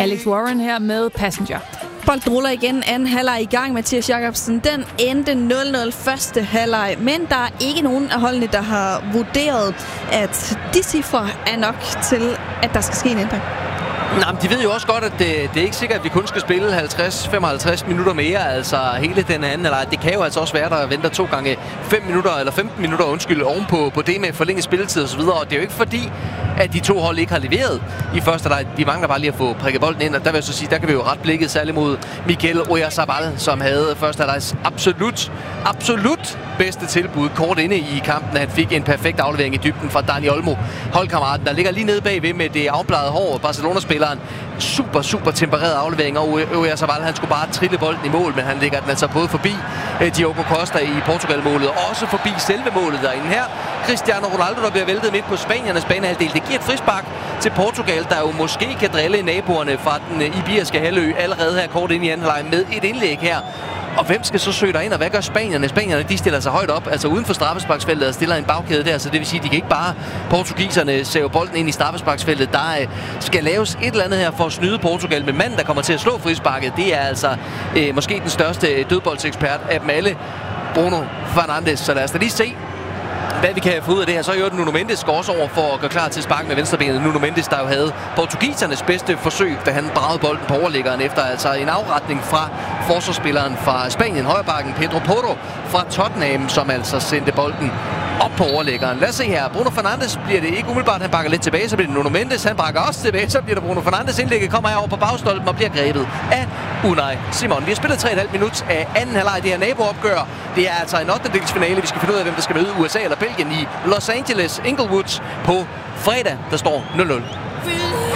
Alex Warren her med Passenger. Bolden ruller igen, anden halvleg i gang. Mathias Jacobsen, den endte 0-0 første halvleg, men der er ikke nogen af holdene, der har vurderet, at de cifre er nok til, at der skal ske en ændring. Nej, de ved jo også godt, at det er ikke sikkert, at vi kun skal spille 50-55 minutter mere, altså hele den anden, eller det kan jo altså også være, der venter 2 gange 5 minutter, eller 15 minutter, ovenpå på det med forlænget spilletid og så videre, og det er jo ikke fordi, at de to hold ikke har leveret i første leg. De mangler bare lige at få prikket bolden ind, og der vil jeg så sige, der kan vi jo ret blikket særligt mod Mikel Oyarzabal, som havde første legs absolut bedste tilbud kort inde i kampen. Han fik en perfekt aflevering i dybden fra Dani Olmo, holdkammeraten, der ligger lige nede bagved med det afbladede hår. Barcelona-spilleren, super tempereret aflevering, og Oyarzabal, han skulle bare trille bolden i mål, men han lægger den altså både forbi Diogo Costa i Portugal-målet, og også forbi selve målet derinde her. Cristiano Ronaldo, der bliver væltet midt på spaniernes banehalvdel. Det giver et frispark til Portugal, der jo måske kan drille naboerne fra den iberiske halvø allerede her kort ind i anden halvleg med et indlæg her. Og hvem skal så søge derind, og hvad gør spanierne? Spanierne, de stiller sig højt op, altså uden for straffesparksfeltet, og stiller en bagkæde der, så det vil sige, at de kan ikke bare portugiserne save bolden ind i straffesparksfeltet. Der skal laves et eller andet her for at snyde Portugal, men manden, der kommer til at slå frisparket, det er altså måske den største dødboldsekspert af dem alle, Bruno Fernandes. Så lad os da lige se, hvad vi kan få ud af det her. Så er jo Nuno Mendes går også over for at gøre klar til at sparke med venstrebenet. Nuno Mendes, der jo havde portugisernes bedste forsøg, da han bragede bolden på overliggeren efter altså en afretning fra forsvarsspilleren fra Spanien, højrebacken Pedro Porro fra Tottenham, som altså sendte bolden op på overliggeren. Lad os se her. Bruno Fernandes bliver det ikke umiddelbart. Han bakker lidt tilbage, så bliver det Nuno Mendes. Han bakker også tilbage, så bliver det Bruno Fernandes. Indlægget kommer herover på bagstolpen og bliver grebet af Unai Simon. Vi har spillet 3,5 minut af anden halvleg. Det her naboopgør. Det er altså en 8. finale. Vi skal finde ud af, hvem der skal møde USA eller Belgien i Los Angeles Inglewood på fredag. Der står 0-0.